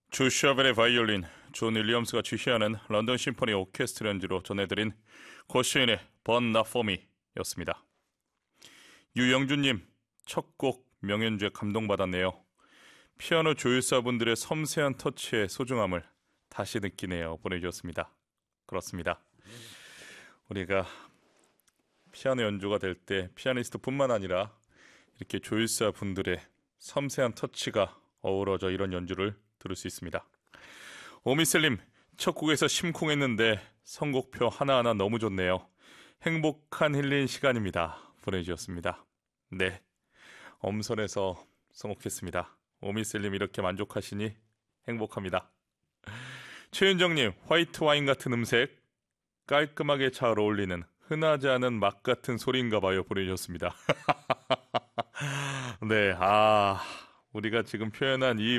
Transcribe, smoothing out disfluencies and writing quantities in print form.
주 샤벨의 바이올린, 존 윌리엄스가 지휘하는 런던 심포니 오케스트라 연주로 전해드린 고시인의 But Not For Me였습니다. 유영준님, 첫 곡 명연주에 감동받았네요. 피아노 조율사분들의 섬세한 터치의 소중함을 다시 느끼네요. 보내주셨습니다. 그렇습니다. 우리가 피아노 연주가 될 때 피아니스트뿐만 아니라 이렇게 조율사분들의 섬세한 터치가 어우러져 이런 연주를 들을 수 있습니다. 오미셀님, 첫 곡에서 심쿵했는데 선곡표 하나하나 너무 좋네요. 행복한 힐링 시간입니다. 보내주셨습니다. 네, 엄선해서 선곡했습니다. 오미셀님 이렇게 만족하시니 행복합니다. 최윤정님, 화이트 와인 같은 음색, 깔끔하게 잘 어울리는 흔하지 않은 맛 같은 소리인가 봐요. 보내주셨습니다. 네, 우리가 지금 표현한 이